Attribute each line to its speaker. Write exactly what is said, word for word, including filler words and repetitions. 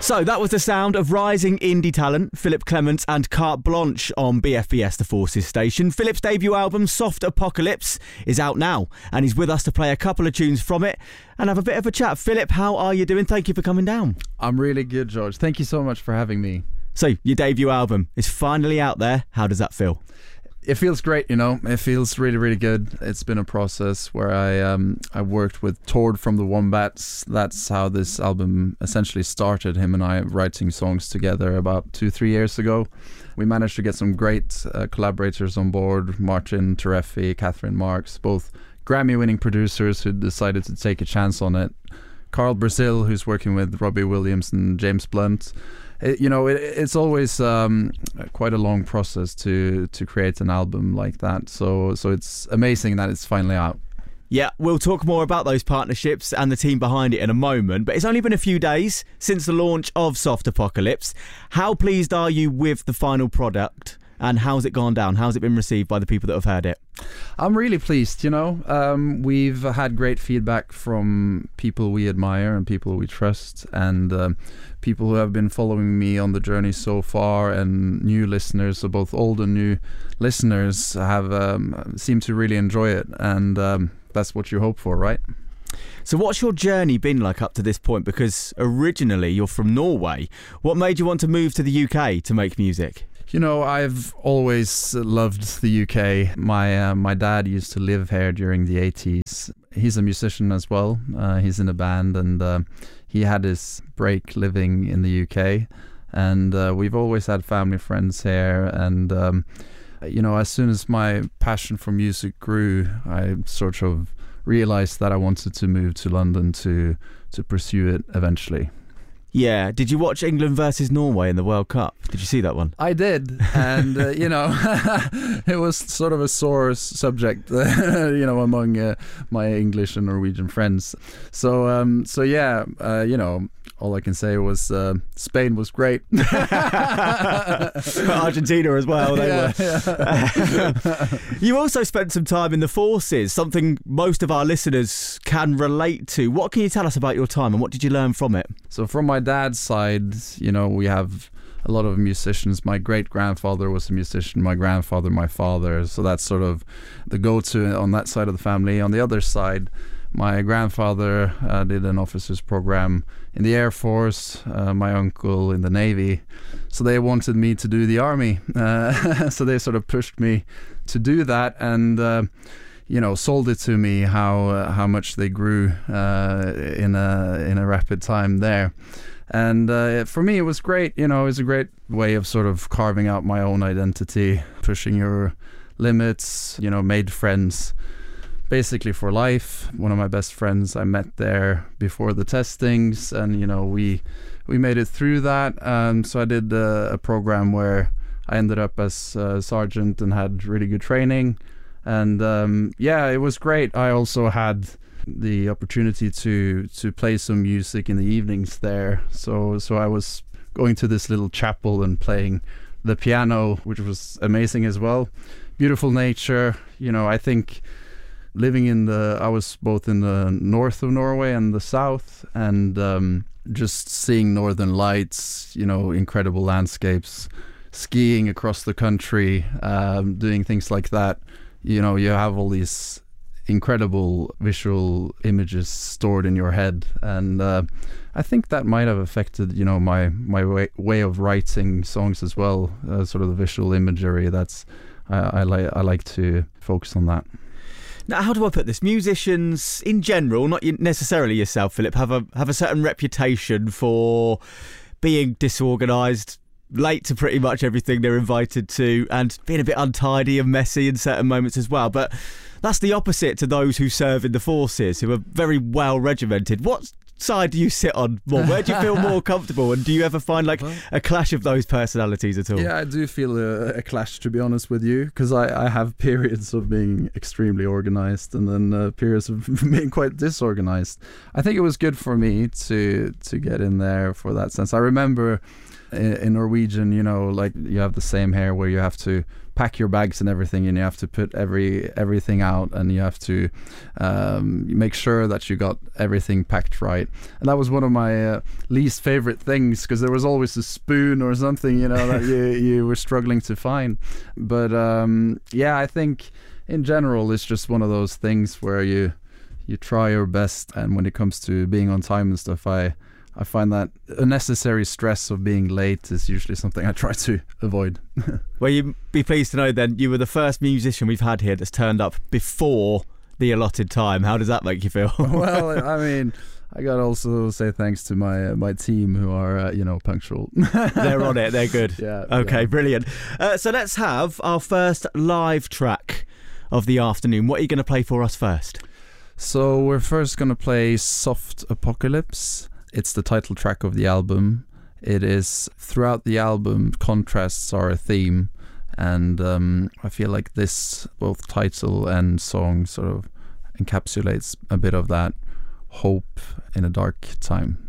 Speaker 1: So that was the sound of rising indie talent Philip Clements and Carte Blanche on B F B S The Forces station. Philip's debut album, Soft Apocalypse, is out now, and he's with us to play a couple of tunes from it and have a bit of a chat. Philip, how are you doing? Thank you for coming down.
Speaker 2: I'm really good, George. Thank you so much for having me.
Speaker 1: So, your debut album is finally out there. How does that feel?
Speaker 2: It feels great, you know. It feels really, really good. It's been a process where I um I worked with Tord from the Wombats. That's how this album essentially started. Him and I writing songs together about two, three years ago. We managed to get some great uh, collaborators on board: Martin Tereffi, Catherine Marks, both Grammy-winning producers who decided to take a chance on it. Carl Brazil, who's working with Robbie Williams and James Blunt. It, you know, it, it's always um, quite a long process to to create an album like that. So, so it's amazing that it's finally out.
Speaker 1: Yeah, we'll talk more about those partnerships and the team behind it in a moment. But it's only been a few days since the launch of Soft Apocalypse. How pleased are you with the final product? And how's it gone down? How's it been received by the people that have heard it?
Speaker 2: I'm really pleased, you know. Um, we've had great feedback from people we admire and people we trust, and um, people who have been following me on the journey so far, and new listeners, so both old and new listeners have um, seem to really enjoy it, and um, that's what you hope for, right?
Speaker 1: So what's your journey been like up to this point? Because originally you're from Norway. What made you want to move to the U K to make music?
Speaker 2: You know, I've always loved the U K. My uh, my dad used to live here during the eighties. He's a musician as well. Uh, he's in a band, and uh, he had his break living in the U K. And uh, we've always had family friends here. And, um, you know, as soon as my passion for music grew, I sort of realized that I wanted to move to London to to pursue it eventually.
Speaker 1: Yeah. Did you watch England versus Norway in the World Cup? Did you see that one?
Speaker 2: I did. And, uh, you know, it was sort of a sore subject, you know, among uh, my English and Norwegian friends. So, um, so yeah, uh, you know, all I can say was uh, Spain was great.
Speaker 1: Argentina as well. They
Speaker 2: yeah,
Speaker 1: were.
Speaker 2: Yeah.
Speaker 1: You also spent some time in the forces, something most of our listeners can relate to. What can you tell us about your time and what did you learn from it?
Speaker 2: So from my dad's side, you know, we have a lot of musicians. My great-grandfather was a musician, my grandfather, my father. So that's sort of the go-to on that side of the family. On the other side, my grandfather uh, did an officer's program in the Air Force, uh, my uncle in the Navy. So they wanted me to do the army. Uh, so they sort of pushed me to do that, and uh, you know, sold it to me how uh, how much they grew uh, in a in a rapid time there. And uh, for me, it was great. You know, it was a great way of sort of carving out my own identity, pushing your limits. You know, made friends basically for life. One of my best friends I met there before the testings, and you know, we we made it through that. Um, so I did uh, a program where I ended up as a sergeant and had really good training. And um, yeah, it was great. I also had the opportunity to to play some music in the evenings there. So so I was going to this little chapel and playing the piano, which was amazing as well. Beautiful nature. You know, I think living in the, I was both in the north of Norway and the south, and um, just seeing northern lights, you know, incredible landscapes, skiing across the country, um, doing things like that. You know, you have all these incredible visual images stored in your head, and uh, I think that might have affected, you know, my my way, way of writing songs as well. Uh, sort of the visual imagery. That's I, I like I like to focus on that.
Speaker 1: Now, how do I put this? Musicians in general, not necessarily yourself, Philip, have a have a certain reputation for being disorganised, late to pretty much everything they're invited to, and being a bit untidy and messy in certain moments as well. But that's the opposite to those who serve in the forces, who are very well regimented. What side do you sit on more? Where do you feel more comfortable? And do you ever find like a clash of those personalities at all?
Speaker 2: Yeah, I do feel a, a clash, to be honest with you, because I, I have periods of being extremely organized and then uh, periods of being quite disorganized. I think it was good for me to to get in there for that sense. I remember in Norwegian, you know, like you have the same hair where you have to pack your bags and everything, and you have to put every everything out, and you have to um, make sure that you got everything packed right. And that was one of my uh, least favorite things, because there was always a spoon or something, you know, that you, you were struggling to find. But um, yeah, I think in general it's just one of those things where you you try your best, and when it comes to being on time and stuff, I I find that unnecessary stress of being late is usually something I try to avoid.
Speaker 1: Well, you'd be pleased to know then you were the first musician we've had here that's turned up before the allotted time. How does that make you feel?
Speaker 2: Well, I mean, I got to also say thanks to my uh, my team, who are, uh, you know, punctual.
Speaker 1: They're on it. They're good.
Speaker 2: Yeah.
Speaker 1: Okay,
Speaker 2: yeah.
Speaker 1: brilliant. Uh, so let's have our first live track of the afternoon. What are you going to play for us first?
Speaker 2: So we're first going to play Soft Apocalypse. It's the title track of the album. It is, throughout the album, contrasts are a theme, and um, I feel like this, both title and song, sort of encapsulates a bit of that hope in a dark time.